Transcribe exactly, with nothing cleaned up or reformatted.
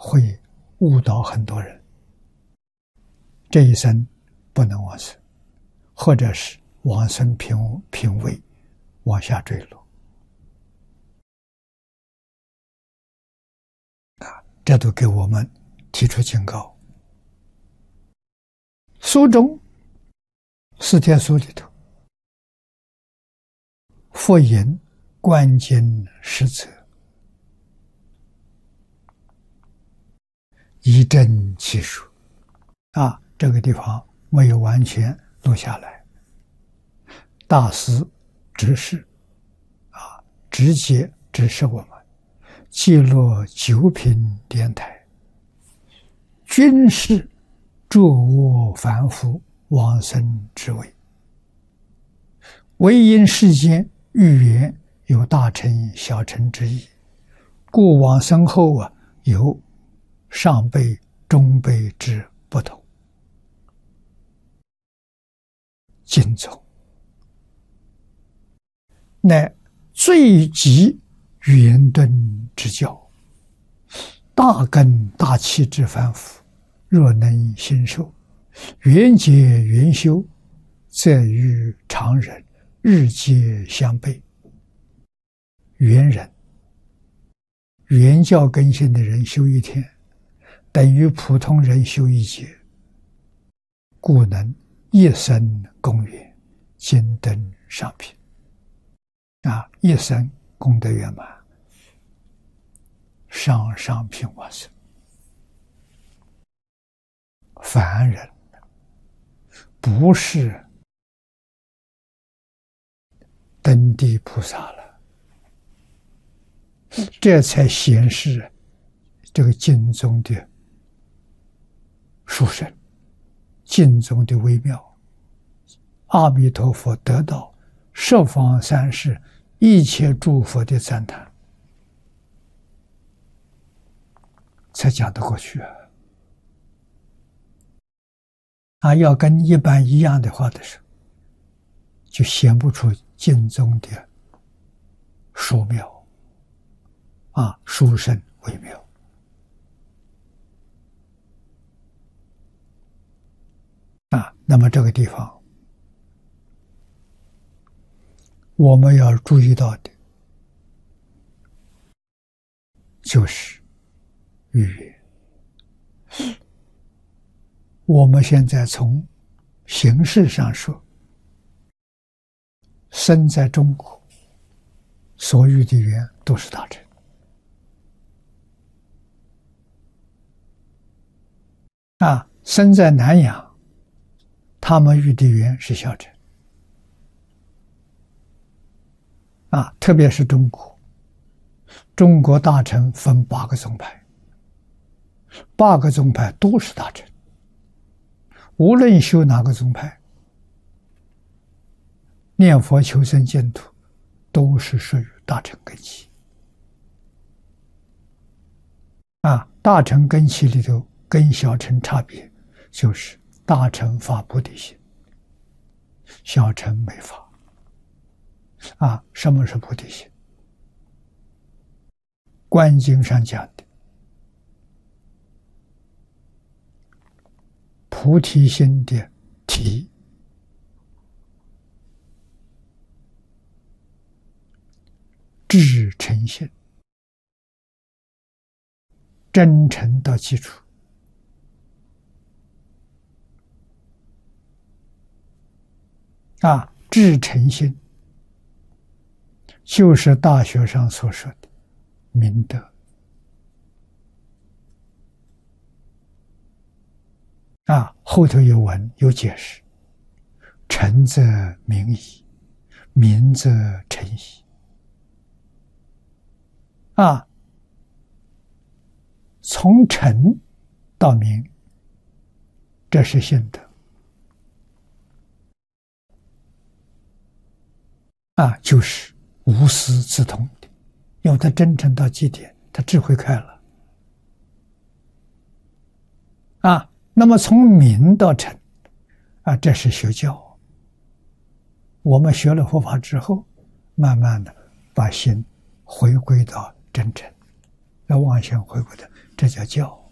会误导很多人。这一生不能往生，或者是往生品品位往下坠落。啊，这都给我们提出警告。书中四天书里头，佛言观经实则，以正其数。啊，这个地方没有完全录下来。大师指示啊，直接指示我们记录九品莲台，均是诸我凡夫往生之位，唯因世间欲缘有大乘小乘之意，故往生后啊有上辈中辈之不同。经宗乃最极圆顿之教，大根大气之凡夫，若能信受，缘结缘修，则与常人日皆相悖。缘人原教根性的人修一天，等于普通人修一劫，故能一生功圆，金登上品。啊，一生功德圆满，上上品往生。凡人不是登地菩萨了，这才显示这个经中的殊胜，经中的微妙。阿弥陀佛得到十方三世一切诸佛的赞叹，才讲得过去啊！啊，要跟一般一样的话的时候，就显不出经中的殊妙啊，殊胜微妙。啊，那么这个地方我们要注意到的就是语言。我们现在从形式上说，生在中国所遇的缘都是大乘，啊，生在南洋他们遇的缘是小乘。啊，特别是中国，中国大乘分八个宗派，八个宗派都是大乘，无论修哪个宗派，念佛求生净土，都是属于大乘根器。啊，大乘根器里头跟小乘差别，就是大乘发菩提心，小乘没发。啊，什么是菩提心？观经上讲的菩提心的体，至诚心，真诚的基础。啊，至诚心就是大学上所说的明德。啊，后头有文有解释，诚则明矣，明则诚矣。啊，从诚到明，这是信德。啊，就是无私自通的，有的真诚到极点，他智慧开了。啊，那么从明到诚，啊，这是学教。我们学了佛法之后，慢慢的把心回归到真诚，要往前回归的这叫教。